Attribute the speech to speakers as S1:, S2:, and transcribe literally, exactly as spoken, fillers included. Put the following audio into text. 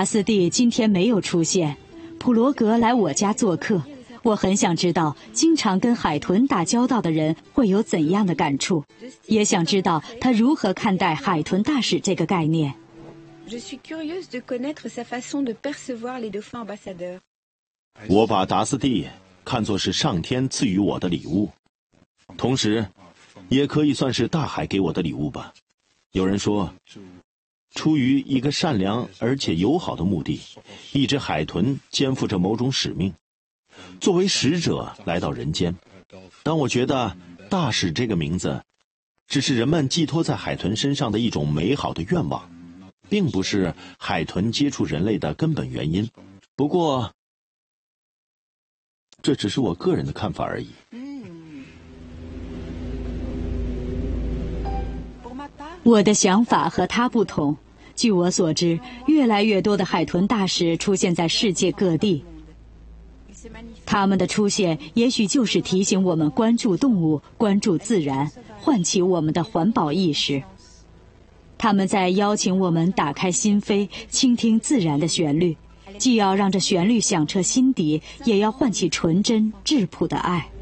S1: 达斯蒂今天没有出现，普罗格来我家做客。我很想知道，经常跟海豚打交道的人会有怎样的感触，也想知道他如何看待海豚大使这个概念。
S2: 我把达斯蒂看作是上天赐予我的礼物，同时也可以算是大海给我的礼物吧。有人说，出于一个善良而且友好的目的，一只海豚肩负着某种使命，作为使者来到人间。但我觉得大使这个名字只是人们寄托在海豚身上的一种美好的愿望，并不是海豚接触人类的根本原因。不过这只是我个人的看法而已。
S1: 我的想法和他不同。据我所知，越来越多的海豚大使出现在世界各地。他们的出现也许就是提醒我们关注动物、关注自然，唤起我们的环保意识。他们在邀请我们打开心扉，倾听自然的旋律，既要让这旋律响彻心底，也要唤起纯真质朴的爱。